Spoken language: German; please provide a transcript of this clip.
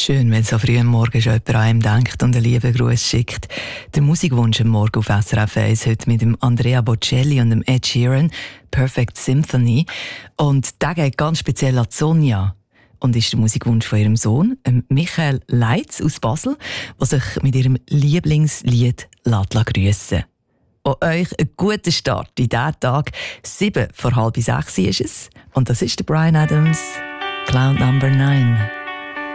Schön, wenn so früh am Morgen schon jemand an einem denkt und einen lieben Gruß schickt. Der Musikwunsch am Morgen auf SRF 1 heute mit dem Andrea Bocelli und dem Ed Sheeran, Perfect Symphony. Und der geht ganz speziell an Sonja. Und ist der Musikwunsch von ihrem Sohn, Michael Leitz aus Basel, der sich mit ihrem Lieblingslied grüssen. Und euch einen guten Start in diesen Tag. 7 vor 5:30 ist es. Und das ist der Bryan Adams, Cloud Number 9.